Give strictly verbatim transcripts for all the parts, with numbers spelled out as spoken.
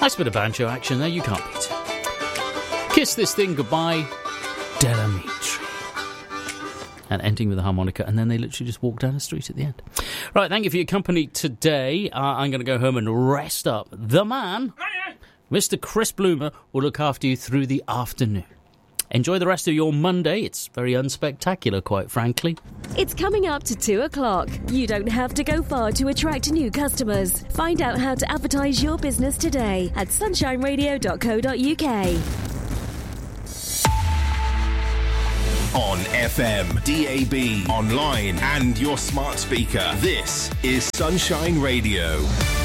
Nice bit of banjo action there, you can't beat it. Kiss This Thing Goodbye, Del Amitri. And ending with a harmonica, and then they literally just walk down the street at the end. Right, thank you for your company today. Uh, I'm going to go home and rest up. The man, Mister Chris Bloomer, will look after you through the afternoon. Enjoy the rest of your Monday. It's very unspectacular, quite frankly. It's coming up to two o'clock. You don't have to go far to attract new customers. Find out how to advertise your business today at sunshine radio dot co dot uk. On F M, D A B, online and your smart speaker. This is Sunshine Radio.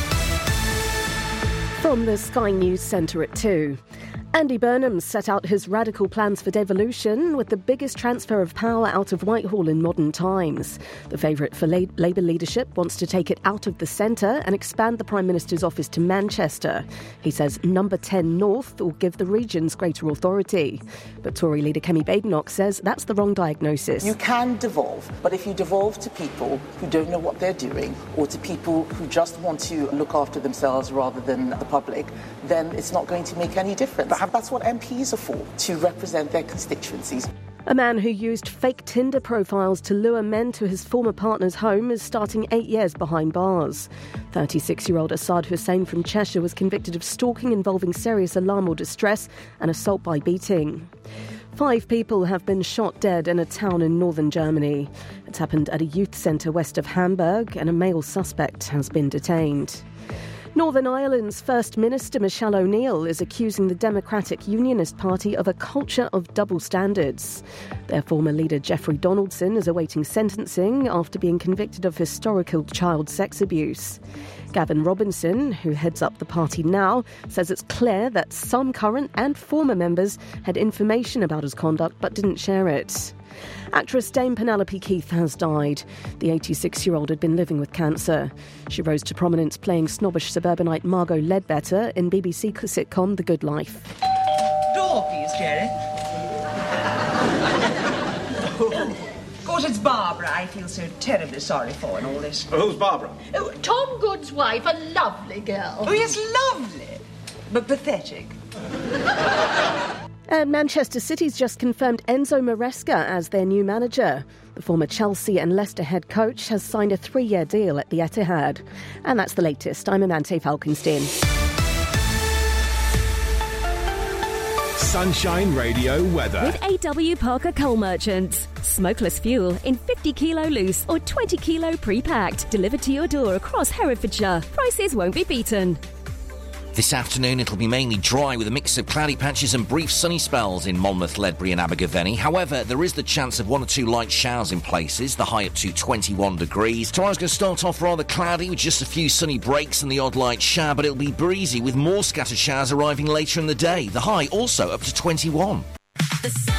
From the Sky News Centre at two. Andy Burnham set out his radical plans for devolution with the biggest transfer of power out of Whitehall in modern times. The favourite for La- Labour leadership wants to take it out of the centre and expand the Prime Minister's office to Manchester. He says number ten North will give the regions greater authority. But Tory leader Kemi Badenoch says that's the wrong diagnosis. You can devolve, but if you devolve to people who don't know what they're doing or to people who just want to look after themselves rather than the public, then it's not going to make any difference. That's what M Ps are for, to represent their constituencies. A man who used fake Tinder profiles to lure men to his former partner's home is starting eight years behind bars. thirty-six-year-old Assad Hussain from Cheshire was convicted of stalking involving serious alarm or distress and assault by beating. Five people have been shot dead in a town in northern Germany. It's happened at a youth centre west of Hamburg, and a male suspect has been detained. Northern Ireland's First Minister Michelle O'Neill is accusing the Democratic Unionist Party of a culture of double standards. Their former leader Jeffrey Donaldson is awaiting sentencing after being convicted of historical child sex abuse. Gavin Robinson, who heads up the party now, says it's clear that some current and former members had information about his conduct but didn't share it. Actress Dame Penelope Keith has died. The eighty-six-year-old had been living with cancer. She rose to prominence playing snobbish suburbanite Margot Ledbetter in B B C sitcom The Good Life. Door, please, Jerry. Of course, it's Barbara I feel so terribly sorry for in all this. Oh, who's Barbara? Oh, Tom Good's wife, a lovely girl. Oh, yes, lovely, but pathetic. And Manchester City's just confirmed Enzo Maresca as their new manager. The former Chelsea and Leicester head coach has signed a three-year deal at the Etihad. And that's the latest. I'm Amante Falkenstein. Sunshine Radio weather. With A W Parker Coal Merchants. Smokeless fuel in fifty kilo loose or twenty kilo pre-packed. Delivered to your door across Herefordshire. Prices won't be beaten. This afternoon it'll be mainly dry with a mix of cloudy patches and brief sunny spells in Monmouth, Ledbury and Abergavenny. However, there is the chance of one or two light showers in places, the high up to twenty-one degrees. Tomorrow's going to start off rather cloudy with just a few sunny breaks and the odd light shower, but it'll be breezy with more scattered showers arriving later in the day. The high also up to twenty-one.